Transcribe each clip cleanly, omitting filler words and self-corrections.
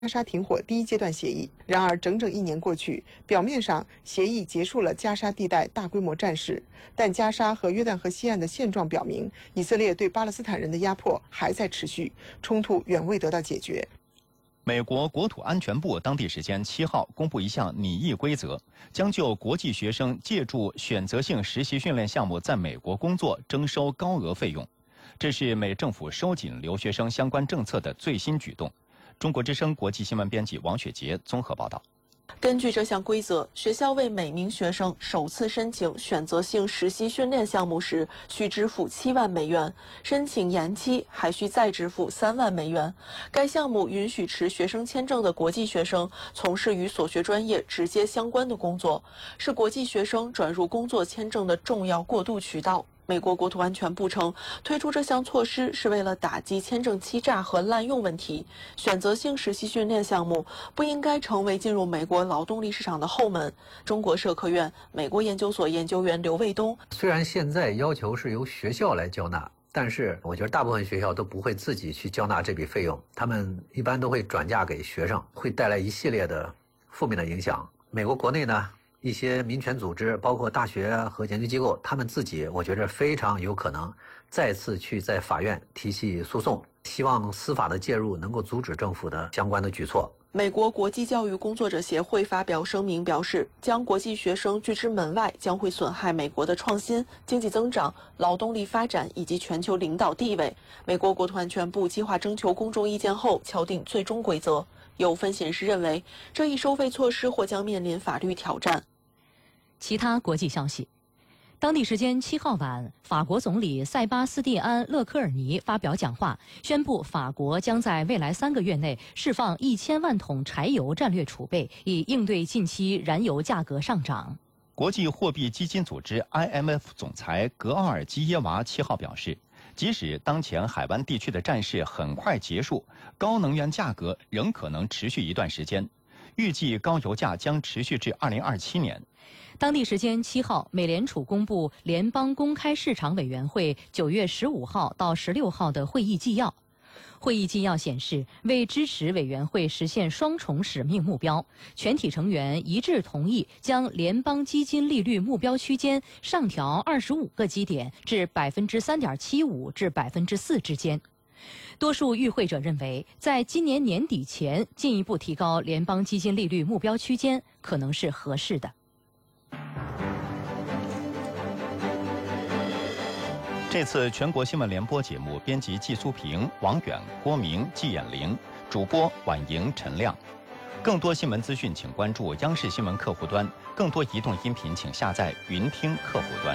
沙停火第一阶段协议。然而，整整1年过去，表面上协议结束了加沙地带大规模战事，但加沙和约旦河西岸的现状表明，以色列对巴勒斯坦人的压迫还在持续，冲突远未得到解决。 美国国土安全部当地时间7号公布一项拟议规则，将就国际学生借助选择性实习训练项目在美国工作征收高额费用。这是美政府收紧留学生相关政策的最新举动。中国之声国际新闻编辑王雪杰综合报道。 根据这项规则，学校为每名学生首次申请选择性实习训练项目时，需支付7万美元；申请延期还需再支付3万美元。该项目允许持学生称证的国际学生从事与所学专业直接相关的工作，是国际学生转入工作签证的重要过渡渠道。美国国土安全部称，推出这项措施是为了打击签证欺诈和滥用问题。选择性实习训练项目不应该成为进入美国劳动力市场的后门。中国社科院美国研究所研究员刘卫东： 虽然现在要求是由学校来交纳，但是我觉得大部分学校都不会自己去交纳这笔费用，他们一般都会转嫁给学生，会带来一系列的负面的影响。美国国内呢，一些民权组织，包括大学和研究机构，他们自己我觉得非常有可能再次去在法院提起诉讼，希望司法的介入能够阻止政府的相关的举措。 美国国际教育工作者协会发表声明表示，将国际学生拒之门外将会损害美国的创新、经济增长、劳动力发展以及全球领导地位。美国国土安全部计划征求公众意见后敲定最终规则。有分析人士认为，这一收费措施或将面临法律挑战。 其他国际消息，当地时间7号晚，法国总理塞巴斯蒂安·勒科尔尼发表讲话，宣布法国将在未来3个月内释放1000万桶柴油战略储备，以应对近期燃油价格上涨。 国际货币基金组织 IMF 总裁格奥尔基耶娃7号表示，即使当前海湾地区的战事很快结束，高能源价格仍可能持续一段时间，预计高油价将持续至2027年。 当地时间7号，美联储公布联邦公开市场委员会9月15号到16号的会议纪要。会议纪要显示，为支持委员会实现双重使命目标，全体成员一致同意将联邦基金利率目标区间上调25个基点至3.75%至4%之间。多数与会者认为，在今年年底前进一步提高联邦基金利率目标区间可能是合适的。 这次全国新闻联播节目编辑季苏平、王远、郭明、季衍玲，主播婉莹、陈亮。更多新闻资讯，请关注央视新闻客户端；更多移动音频，请下载云听客户端。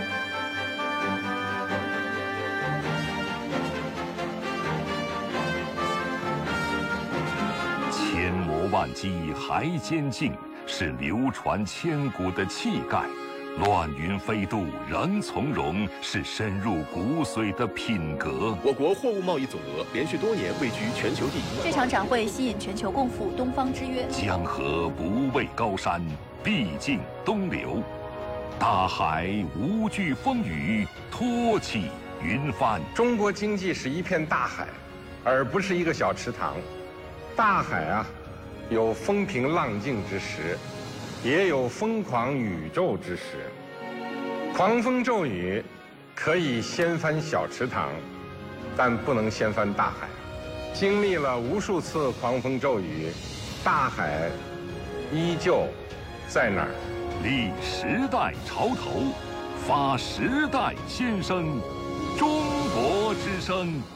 千磨万击还坚劲，是流传千古的气概。乱云飞渡仍从容，是深入骨髓的品格。 我国货物贸易总额连续多年位居全球第一。 这场展会吸引全球共赴东方之约。 江河不畏高山，必尽东流；大海无惧风雨，托起云帆。 中国经济是一片大海，而不是一个小池塘。大海啊，有风平浪静之时，也有疯狂宇宙之时。狂风骤雨可以掀翻小池塘，但不能掀翻大海。经历了无数次狂风骤雨，大海依旧在那儿。 立时代潮头，发时代先声，中国之声。